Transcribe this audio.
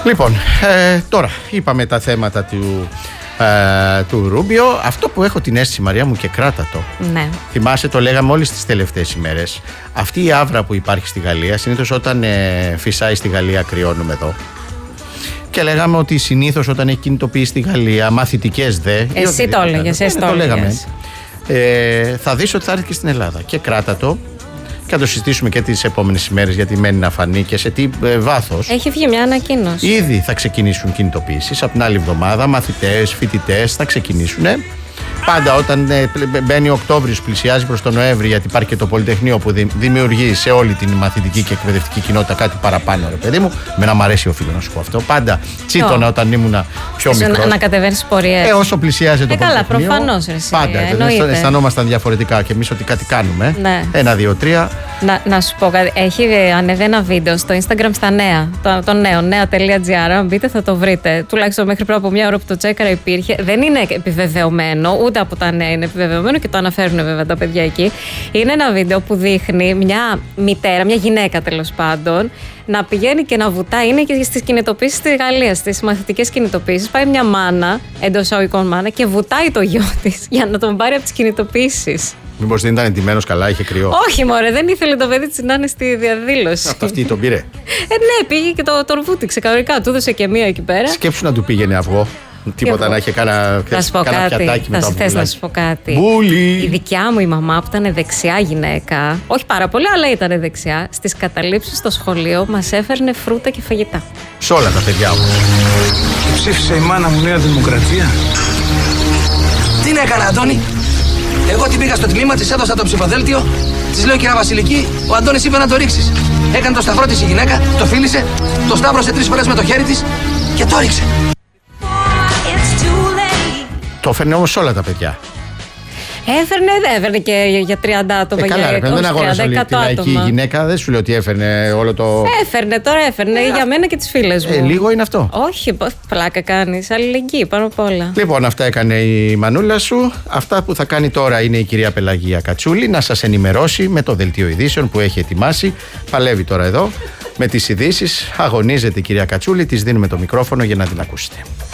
Λοιπόν, τώρα είπαμε τα θέματα του Ρούμπιο. Αυτό που έχω την αίσθηση, Μαρία μου, και κράτα το. Ναι. Θυμάσαι, το λέγαμε όλες τις τελευταίες ημέρες. Αυτή η άβρα που υπάρχει στη Γαλλία, συνήθως όταν φυσάει στη Γαλλία, κρυώνουμε εδώ. Και λέγαμε ότι συνήθως όταν έχει κινητοποιήσει στη Γαλλία, μαθητικές δε. Εσύ το έλεγες, εσύ το λέγαμε. Θα δεις ότι θα έρθει και στην Ελλάδα. Και κράτα το. Και θα το συζητήσουμε και τις επόμενες ημέρες, γιατί μένει να φανεί και σε τι βάθος. Έχει βγει μια ανακοίνωση. Ήδη θα ξεκινήσουν κινητοποιήσεις. Από την άλλη εβδομάδα, μαθητές, φοιτητές θα ξεκινήσουν. Πάντα όταν μπαίνει ο Οκτώβριος, πλησιάζει προς τον Νοέμβρη, γιατί υπάρχει και το Πολυτεχνείο που δημιουργεί σε όλη την μαθητική και εκπαιδευτική κοινότητα κάτι παραπάνω, ρε παιδί μου. Εμένα μου αρέσει, οφείλω να σου πω αυτό. Πάντα τσίτωνα όταν ήμουν πιο μικρός. Να κατεβαίνεις πορείες. Όσο πλησιάζει το Πολυτεχνείο. Καλά, προφανώς. Πάντα. Αισθανόμασταν διαφορετικά και εμείς ότι κάτι κάνουμε. Ναι. 1, 2, 3. Να σου πω κάτι. Έχει ανεβεί ένα βίντεο στο Instagram στα νέα. Το νέο, νέα.gr. Αν μπείτε θα το βρείτε. Τουλάχιστον μέχρι πριν από μια ώρα που το τσέκαρα υπήρχε. Δεν είναι επιβεβαιωμένο, ούτε από τα νέα είναι επιβεβαιωμένο και το αναφέρουν βέβαια τα παιδιά εκεί. Είναι ένα βίντεο που δείχνει μια μητέρα, μια γυναίκα τέλος πάντων, να πηγαίνει και να βουτάει. Είναι και στις κινητοποίησεις στη Γαλλία, στις μαθητικές κινητοποίησεις. Πάει μια μάνα, εντός εισαγωγικών μάνα, και βουτάει το γιο της για να τον πάρει από τις κινητοποίησεις. Μήπως δεν ήταν εντυμένος καλά, είχε κρυό? Όχι, μωρέ, δεν ήθελε το παιδί της να είναι στη διαδήλωση. Αυτό αυτή τον πήρε. Ναι, πήγε και τον βούτυξε κανονικά. Του έδωσε και μία εκεί πέρα. Σκέψου να του πήγαινε αυγό. Τίποτα να είχε κάνα πιατάκι με τα θες να σου πω κάτι. Μπούλι. Η δικιά μου η μαμά που ήταν δεξιά γυναίκα, όχι πάρα πολύ, αλλά ήταν δεξιά, στις καταλήψεις στο σχολείο μας έφερνε φρούτα και φαγητά. Σε όλα τα παιδιά μου. Ψήφισε η μάνα μου Νέα Δημοκρατία. Τι να έκανα, Αντώνη? Εγώ την πήγα στο τμήμα, της έδωσα το ψηφοδέλτιο, της λέω, κυρία Βασιλική, ο Αντώνης είπε να το ρίξεις. Έκανε το σταυρό της η γυναίκα, το φίλησε, το σταύρωσε 3 φορές με το χέρι της και το ρίξε. Το έφερνε όμως όλα τα παιδιά. Έφερνε και για 30 άτομα. Καλά, ρε, δεν αγόρασε όλη την λαϊκή γυναίκα. Δεν σου λέω ότι έφερνε όλο το. Έφερνε για μένα και τις φίλες μου. Λίγο είναι αυτό. Όχι, πλάκα κάνεις. Αλληλεγγύη πάνω απ' όλα. Λοιπόν, αυτά έκανε η μανούλα σου. Αυτά που θα κάνει τώρα είναι η κυρία Πελαγία Κατσούλη να σας ενημερώσει με το δελτίο ειδήσεων που έχει ετοιμάσει. Παλεύει τώρα εδώ με τις ειδήσεις. Αγωνίζεται η κυρία Κατσούλη. Της δίνουμε το μικρόφωνο για να την ακούσετε.